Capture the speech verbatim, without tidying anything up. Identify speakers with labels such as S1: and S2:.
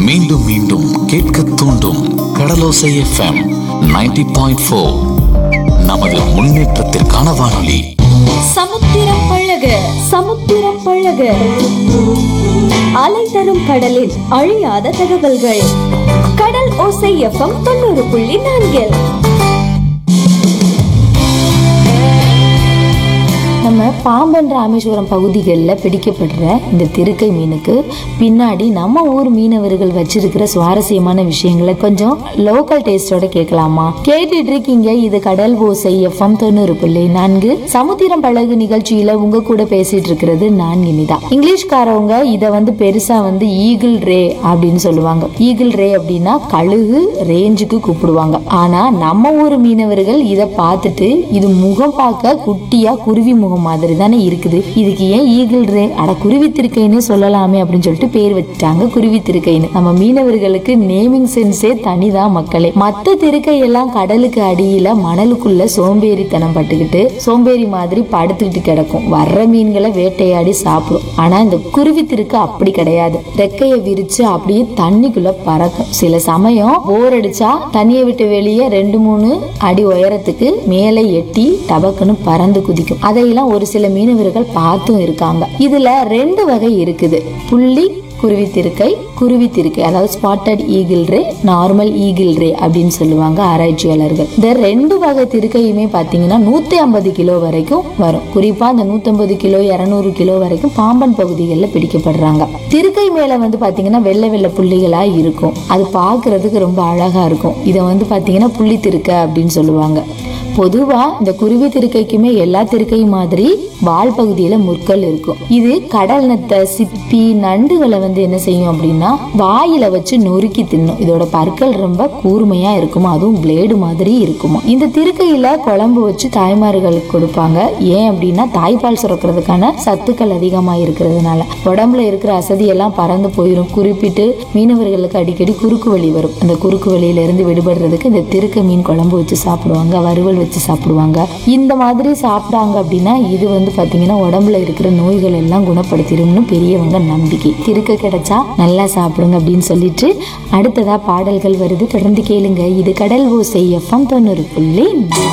S1: மீண்டும் மீண்டும் கேட்க தூண்டும் கடலோசை எஃப்எம் நைன்டி பாயிண்ட் ஃபோர். நமது முன்னேற்றத்திற்கான வானொலி.
S2: சமுத்திரம் பழக சமுத்திரம் பழக அலை தரும் கடலில் அழியாத தகவல்கள். கடல் ஓசை எஃப்எம் தொண்ணூறு புள்ளி நான்கில் நம்ம பாம்பன் ராமேஸ்வரம் பகுதிகளில் பிடிக்கப்படுற இந்த திருக்கை மீனுக்கு பின்னாடி நம்ம ஊர் மீனவர்கள் வச்சிருக்கிற சுவாரஸ்யமான விஷயங்களை கொஞ்சம் லோக்கல் டேஸ்டோட கேட்கலாமா? கேட்டுட்டு இருக்கீங்க. இது கடல் ஓசை எஃப்எம் தொண்ணூறு புள்ளி நான்கு சமுத்திரம் பழகு நிகழ்ச்சியில உங்க கூட பேசிட்டு இருக்கிறது நான் இனிதா. இங்கிலீஷ்காரவங்க இதை வந்து பெருசா வந்து ஈகிள் ரே அப்படின்னு சொல்லுவாங்க. ஈகிள் ரே அப்படின்னா கழுகு ரேஞ்சுக்கு கூப்பிடுவாங்க. ஆனா நம்ம ஊர் மீனவர்கள் இதை பார்த்துட்டு இது முகம் பார்க்க குட்டியா குருவி முகம் மாதிரி தானே இருக்குது, இதுக்கு ஏன் ஈகிள் ரே அட குருவி திருக்கைன்னு சொல்லலாமே அப்படின்னு சொல்லிட்டு பேர் வச்சுட்டாங்க குருவி திருக்கைன்னு. நம்ம மீனவர்களுக்கு நேமிங் சென்ஸே தனிதான் மக்களே. மத்த திருக்கை எல்லாம் கடலுக்கு அடியில மணலுக்குள்ள சோம்பேறித்தனம் பட்டுக்கிட்டு சோம்பேறி மாதிரி படுத்துக்கிட்டு கிடக்கும், வர்ற மீன்களை வேட்டையாடி சாப்பிடும். ஆனா இந்த குருவி திருக்கு அப்படி கிடையாது. ரெக்கைய விரிச்சு அப்படியே தண்ணிக்குள்ள பறக்கும். சில சமயம் போர் அடிச்சா தண்ணியை விட்டு வெளியே ரெண்டு மூணு அடி உயரத்துக்கு மேலே எட்டி டபக்குன்னு பறந்து குதிக்கும். அதையெல்லாம் ஒரு சில மீனவர்கள் பார்த்தும் இருக்காங்க. இதுல ரெண்டு வகை இருக்குது. புள்ளி குருவி திருக்கை, குருவி திருக்கை, அதாவது ஸ்பாட்டட் ஈகிள் ரே, நார்மல் ஈகிள் ரே அப்படின்னு சொல்லுவாங்க ஆராய்ச்சியாளர்கள். இந்த ரெண்டு வகை திருக்கையுமே பாத்தீங்கன்னா நூத்தி ஐம்பது கிலோ வரைக்கும் வரும். குறிப்பா இந்த நூத்தி ஐம்பது கிலோ இருநூறு கிலோ வரைக்கும் பாம்பன் பகுதிகளில் பிடிக்கப்படுறாங்க. திருக்கை மேல வந்து பாத்தீங்கன்னா வெள்ளை வெள்ளை புள்ளிகளா இருக்கும். அது பாக்குறதுக்கு ரொம்ப அழகா இருக்கும். இதை வந்து பாத்தீங்கன்னா புள்ளி திருக்கை அப்படின்னு சொல்லுவாங்க. பொதுவா இந்த குருவி திருக்கைக்குமே எல்லா திருக்கையும் மாதிரி வால் பகுதியில முற்கள் இருக்கும். இது கடல் நத்தை, சிப்பி, நண்டுகளை வந்து என்ன செய்யும் அப்படின்னா வாயில வச்சு நொறுக்கி தின்னும். இதோட பற்கள் ரொம்ப கூர்மையா இருக்குமா, அதுவும் பிளேடு மாதிரி இருக்குமா. இந்த திருக்கையில குழம்பு வச்சு தாய்மார்களுக்கு கொடுப்பாங்க. ஏன் அப்படின்னா தாய்ப்பால் சுரக்கிறதுக்கான சத்துக்கள் அதிகமா இருக்கிறதுனால உடம்புல இருக்கிற அசதி எல்லாம் பறந்து போயிடும். குறிப்பிட்டு மீனவர்களுக்கு அடிக்கடி குறுக்கு வலி வரும். அந்த குறுக்கு வலியில இருந்து விடுபடுறதுக்கு இந்த திருக்கை மீன் குழம்பு வச்சு சாப்பிடுவாங்க, வறுவல் வச்சு சாப்பிடுவாங்க. இந்த மாதிரி சாப்பிட்டாங்க அப்படின்னா இது வந்து பாத்தீங்கன்னா உடம்புல இருக்கிற நோய்கள் எல்லாம் குணப்படுத்திடும்னு பெரியவங்க நம்பிக்கை. திருக்க கிடைச்சா நல்லா சாப்பிடுங்க அப்படின்னு சொல்லிட்டு அடுத்ததா பாடல்கள் வருது, தொடர்ந்து கேளுங்க. இது கடல் ஓசை எஃப்எம் தொண்ணூறு புள்ளி